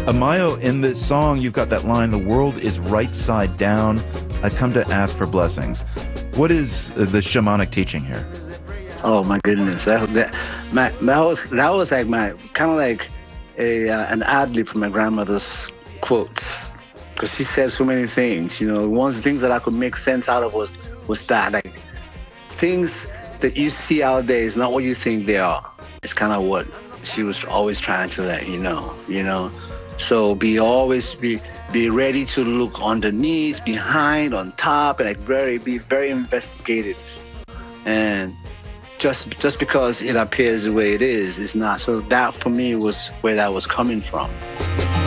Amayo, in this song, you've got that line, "The world is right side down. I come to ask for blessings." What is the shamanic teaching here? Oh my goodness, that was like my kind of like an ad lib from my grandmother's quotes, because she said so many things. You know, one of the things that I could make sense out of was that, like, things that you see out there is not what you think they are. It's kind of what she was always trying to let you know. You know, so be ready to look underneath, behind, on top, and like be very investigative. And just because it appears the way it is not. So that for me was where that was coming from.